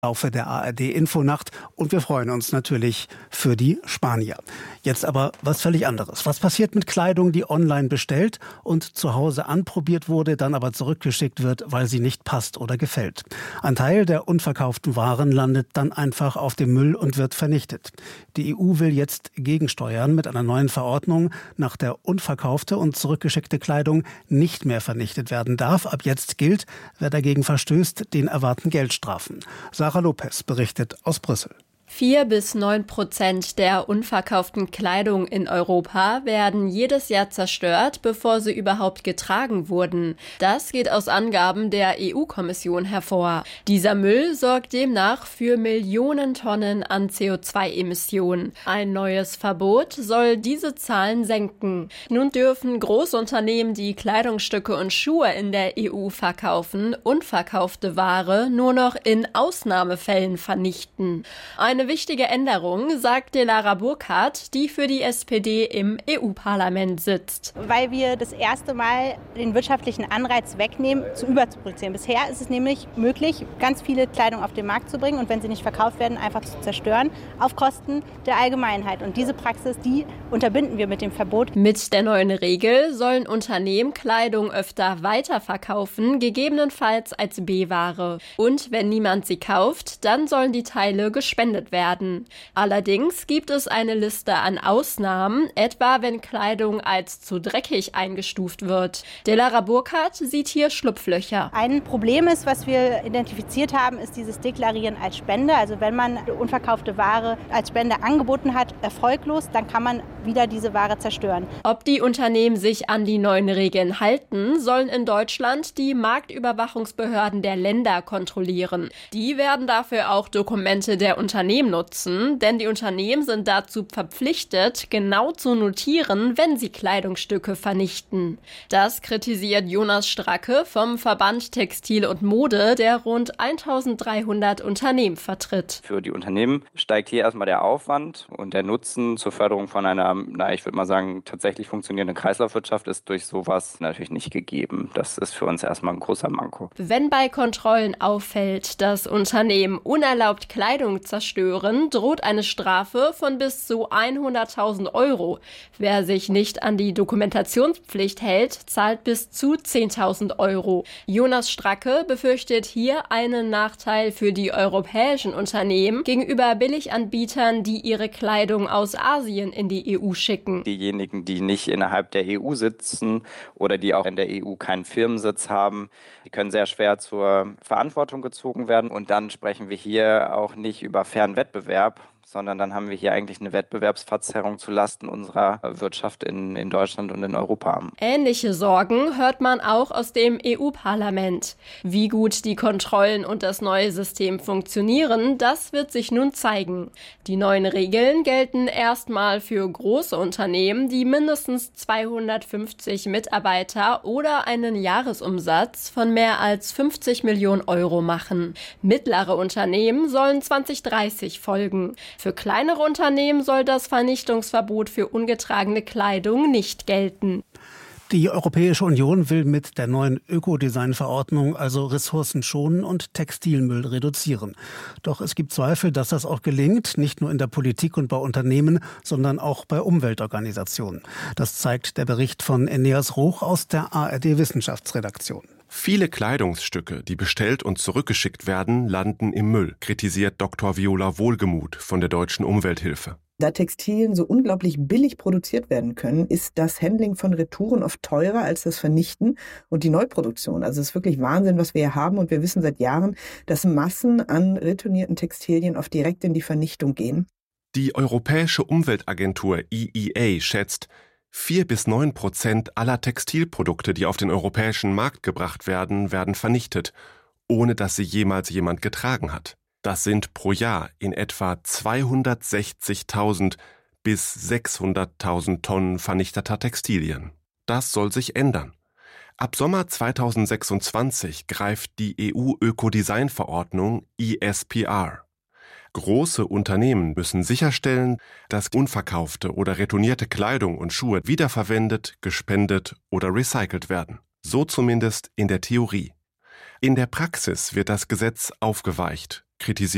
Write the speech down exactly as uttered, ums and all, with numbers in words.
Laufe der A R D-Infonacht und wir freuen uns natürlich für die Spanier. Jetzt aber was völlig anderes. Was passiert mit Kleidung, die online bestellt und zu Hause anprobiert wurde, dann aber zurückgeschickt wird, weil sie nicht passt oder gefällt? Ein Teil der unverkauften Waren landet dann einfach auf dem Müll und wird vernichtet. Die E U will jetzt gegensteuern mit einer neuen Verordnung, nach der unverkaufte und zurückgeschickte Kleidung nicht mehr vernichtet werden darf. Ab jetzt gilt, wer dagegen verstößt, den erwarten Geldstrafen. Sarah Lopez berichtet aus Brüssel. Vier bis neun Prozent der unverkauften Kleidung in Europa werden jedes Jahr zerstört, bevor sie überhaupt getragen wurden. Das geht aus Angaben der E U-Kommission hervor. Dieser Müll sorgt demnach für Millionen Tonnen an C O zwei Emissionen. Ein neues Verbot soll diese Zahlen senken. Nun dürfen Großunternehmen, die Kleidungsstücke und Schuhe in der E U verkaufen, unverkaufte Ware nur noch in Ausnahmefällen vernichten. Eine Eine wichtige Änderung, sagt Dilara Burkhardt, die für die S P D im E U-Parlament sitzt. Weil wir das erste Mal den wirtschaftlichen Anreiz wegnehmen, zu überzuproduzieren. Bisher ist es nämlich möglich, ganz viele Kleidung auf den Markt zu bringen und wenn sie nicht verkauft werden, einfach zu zerstören, auf Kosten der Allgemeinheit. Und diese Praxis, die unterbinden wir mit dem Verbot. Mit der neuen Regel sollen Unternehmen Kleidung öfter weiterverkaufen, gegebenenfalls als B-Ware. Und wenn niemand sie kauft, dann sollen die Teile gespendet werden. Allerdings gibt es eine Liste an Ausnahmen, etwa wenn Kleidung als zu dreckig eingestuft wird. Dilara Burkhardt sieht hier Schlupflöcher. Ein Problem ist, was wir identifiziert haben, ist dieses Deklarieren als Spende. Also wenn man unverkaufte Ware als Spende angeboten hat, erfolglos, dann kann man wieder diese Ware zerstören. Ob die Unternehmen sich an die neuen Regeln halten, sollen in Deutschland die Marktüberwachungsbehörden der Länder kontrollieren. Die werden dafür auch Dokumente der Unternehmen nutzen, denn die Unternehmen sind dazu verpflichtet, genau zu notieren, wenn sie Kleidungsstücke vernichten. Das kritisiert Jonas Stracke vom Verband Textil und Mode, der rund eintausenddreihundert Unternehmen vertritt. Für die Unternehmen steigt hier erstmal der Aufwand und der Nutzen zur Förderung von einer, na, ich würde mal sagen, tatsächlich funktionierenden Kreislaufwirtschaft ist durch sowas natürlich nicht gegeben. Das ist für uns erstmal ein großer Manko. Wenn bei Kontrollen auffällt, dass Unternehmen unerlaubt Kleidung zerstören, droht eine Strafe von bis zu hunderttausend Euro. Wer sich nicht an die Dokumentationspflicht hält, zahlt bis zu zehntausend Euro. Jonas Stracke befürchtet hier einen Nachteil für die europäischen Unternehmen gegenüber Billiganbietern, die ihre Kleidung aus Asien in die E U schicken. Diejenigen, die nicht innerhalb der E U sitzen oder die auch in der E U keinen Firmensitz haben, die können sehr schwer zur Verantwortung gezogen werden. Und dann sprechen wir hier auch nicht über fairen Wettbewerb, sondern dann haben wir hier eigentlich eine Wettbewerbsverzerrung zulasten unserer Wirtschaft in, in Deutschland und in Europa. Ähnliche Sorgen hört man auch aus dem E U-Parlament. Wie gut die Kontrollen und das neue System funktionieren, das wird sich nun zeigen. Die neuen Regeln gelten erstmal für große Unternehmen, die mindestens zweihundertfünfzig Mitarbeiter oder einen Jahresumsatz von mehr als fünfzig Millionen Euro machen. Mittlere Unternehmen sollen zwanzig dreißig folgen. Für kleinere Unternehmen soll das Vernichtungsverbot für ungetragene Kleidung nicht gelten. Die Europäische Union will mit der neuen Ökodesign-Verordnung also Ressourcen schonen und Textilmüll reduzieren. Doch es gibt Zweifel, dass das auch gelingt, nicht nur in der Politik und bei Unternehmen, sondern auch bei Umweltorganisationen. Das zeigt der Bericht von Eneas Roch aus der A R D-Wissenschaftsredaktion. Viele Kleidungsstücke, die bestellt und zurückgeschickt werden, landen im Müll, kritisiert Doktor Viola Wohlgemuth von der Deutschen Umwelthilfe. Da Textilien so unglaublich billig produziert werden können, ist das Handling von Retouren oft teurer als das Vernichten und die Neuproduktion. Also es ist wirklich Wahnsinn, was wir hier haben. Und wir wissen seit Jahren, dass Massen an retournierten Textilien oft direkt in die Vernichtung gehen. Die Europäische Umweltagentur E E A schätzt, Vier bis neun Prozent aller Textilprodukte, die auf den europäischen Markt gebracht werden, werden vernichtet, ohne dass sie jemals jemand getragen hat. Das sind pro Jahr in etwa zweihundertsechzigtausend bis sechshunderttausend Tonnen vernichteter Textilien. Das soll sich ändern. Ab Sommer zweitausendsechsundzwanzig greift die E U-Ökodesign-Verordnung E S P R. Große Unternehmen müssen sicherstellen, dass unverkaufte oder retournierte Kleidung und Schuhe wiederverwendet, gespendet oder recycelt werden. So zumindest in der Theorie. In der Praxis wird das Gesetz aufgeweicht, kritisiert